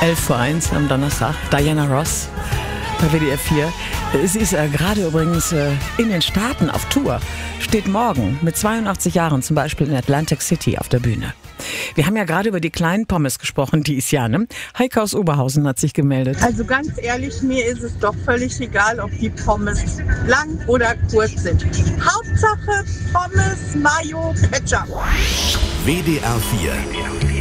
11:01 am Donnerstag. Diana Ross bei WDR 4. Sie ist gerade übrigens in den Staaten auf Tour. Steht morgen mit 82 Jahren zum Beispiel in Atlantic City auf der Bühne. Wir haben ja gerade über die kleinen Pommes gesprochen dieses Jahr, ne? Heike aus Oberhausen hat sich gemeldet. Also ganz ehrlich, mir ist es doch völlig egal, ob die Pommes lang oder kurz sind. Hauptsache Pommes, Mayo, Ketchup. WDR 4